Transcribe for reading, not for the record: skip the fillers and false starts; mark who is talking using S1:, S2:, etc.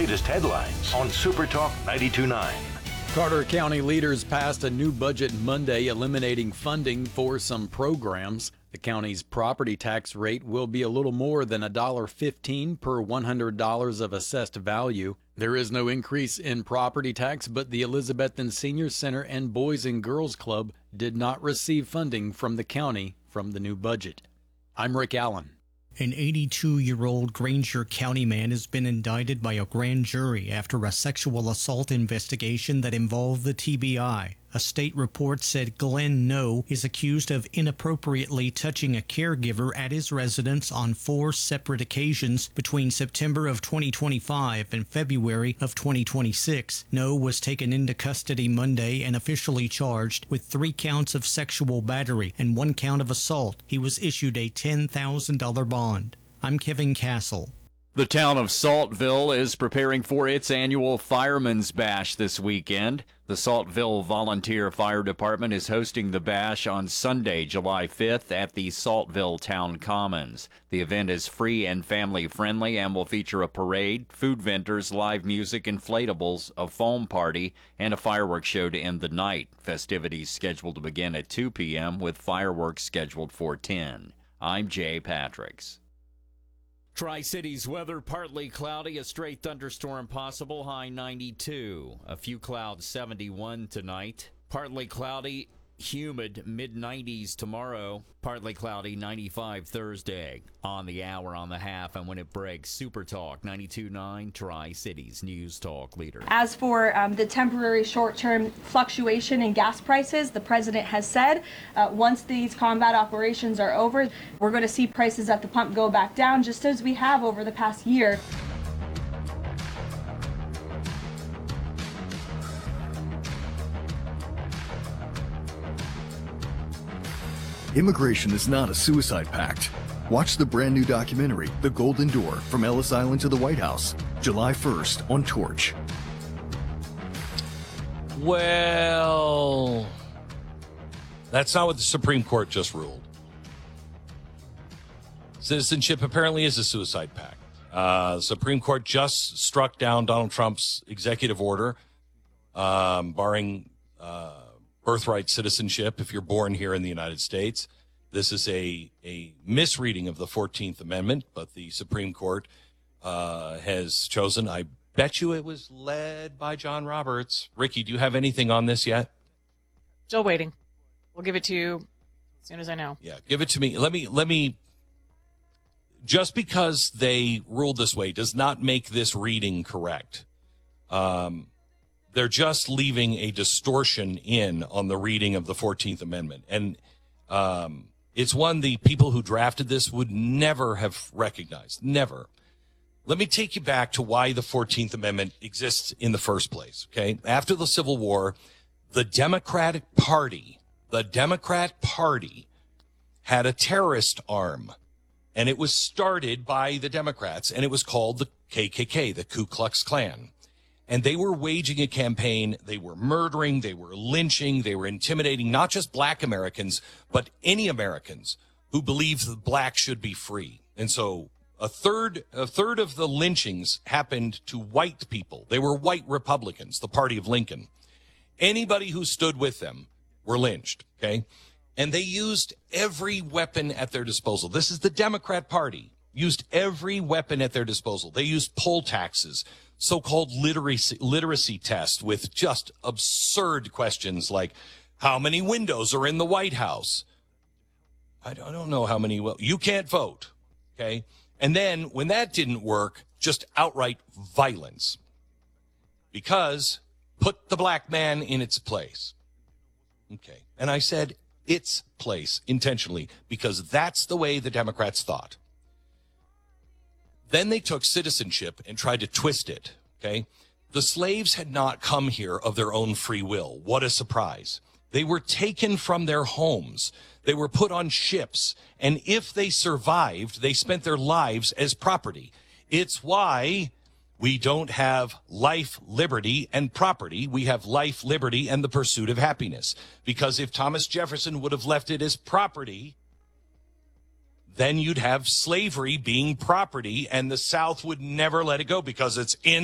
S1: latest headlines on Super Talk 92.9.
S2: Carter County leaders passed a new budget Monday, eliminating funding for some programs. The county's property tax rate will be a little more than $1.15 per $100 of assessed value. There is no increase in property tax, but the Elizabethton Senior Center and Boys and Girls Club did not receive funding from the county from the new budget. I'm Rick Allen.
S3: An 82-year-old Granger County man has been indicted by a grand jury after a sexual assault investigation that involved the TBI. A state report said Glenn No is accused of inappropriately touching a caregiver at his residence on 4 separate occasions between September of 2025 and February of 2026. No was taken into custody Monday and officially charged with 3 counts of sexual battery and 1 count of assault. He was issued a $10,000 bond. I'm Kevin Castle.
S4: The town of Saltville is preparing for its annual Fireman's Bash this weekend. The Saltville Volunteer Fire Department is hosting the bash on Sunday, July 5th at the Saltville Town Commons. The event is free and family-friendly and will feature a parade, food vendors, live music, inflatables, a foam party, and a fireworks show to end the night. Festivities scheduled to begin at 2 p.m. with fireworks scheduled for 10. I'm Jay Patricks.
S5: Tri-Cities weather, partly cloudy, a stray thunderstorm possible, high 92. A few clouds, 71 tonight. Partly cloudy, humid, mid-90s tomorrow. Partly cloudy, 95 Thursday. On the hour, on the half, and when it breaks, Super Talk 92.9, Tri-Cities News Talk leader.
S6: As for the temporary short-term fluctuation in gas prices, the president has said once these combat operations are over, we're going to see prices at the pump go back down, just as we have over the past year.
S7: Immigration is not a suicide pact. Watch the brand new documentary, The Golden Door, From Ellis Island to the White House, July 1st on Torch.
S8: Well, that's not what the Supreme Court just ruled. Citizenship apparently is a suicide pact. The Supreme Court just struck down Donald Trump's executive order barring birthright citizenship if you're born here in the United States. This is a misreading of the 14th Amendment, but the Supreme Court has chosen, I bet you it was led by John Roberts. Ricky, do you have anything on this yet?
S9: Still waiting. We'll give it to you as soon as I know.
S8: Yeah, give it to me. Let me, just because they ruled this way does not make this reading correct. They're just leaving a distortion in on the reading of the 14th Amendment. And it's one the people who drafted this would never have recognized. Never. Let me take you back to why the 14th Amendment exists in the first place, okay? After the Civil War, the Democrat Party had a terrorist arm. And it was started by the Democrats, and it was called the KKK, the Ku Klux Klan. And they were waging a campaign. They were murdering, they were lynching, they were intimidating not just black Americans, but any Americans who believed that black should be free. And so a third of the lynchings happened to white people. They were white Republicans, the party of Lincoln. Anybody who stood with them were lynched, okay? And they used every weapon at their disposal. This is the Democrat Party, used every weapon at their disposal. They used poll taxes, so-called literacy tests with just absurd questions like, how many windows are in the White House? I don't know how many. Well, you can't vote, okay? And then when that didn't work, just outright violence. Because put the black man in its place. Okay. And I said its place intentionally because that's the way the Democrats thought. Then they took citizenship and tried to twist it, okay? The slaves had not come here of their own free will. What a surprise. They were taken from their homes. They were put on ships. And if they survived, they spent their lives as property. It's why we don't have life, liberty, and property. We have life, liberty, and the pursuit of happiness. Because if Thomas Jefferson would have left it as property, then you'd have slavery being property, and the South would never let it go because it's in